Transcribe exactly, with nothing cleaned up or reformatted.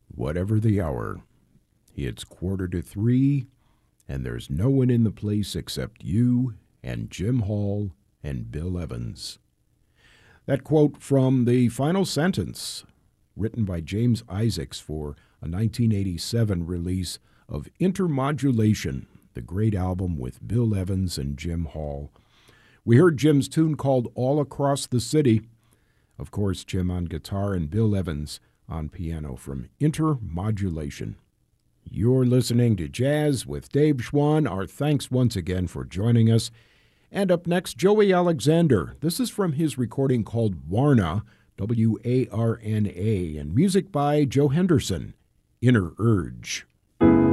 whatever the hour. It's quarter to three, and there's no one in the place except you and Jim Hall and Bill Evans. That quote from The Final Sentence, written by James Isaacs for a nineteen eighty-seven release of Intermodulation, the great album with Bill Evans and Jim Hall. We heard Jim's tune called All Across the City. Of course, Jim on guitar and Bill Evans on piano from Intermodulation. You're listening to Jazz with Dave Schwann. Our thanks once again for joining us. And up next, Joey Alexander. This is from his recording called Warna, W A R N A, and music by Joe Henderson, Inner Urge.